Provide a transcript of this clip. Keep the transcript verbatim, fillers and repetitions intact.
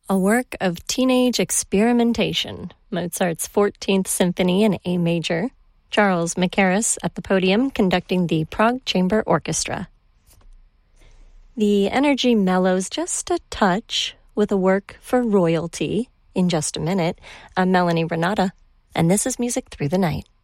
A work of teenage experimentation, Mozart's fourteenth Symphony in A major, Charles Mackerras at the podium conducting the Prague Chamber Orchestra. The energy mellows just a touch with a work for royalty in just a minute. I'm Melanie Renata, and this is Music Through the Night.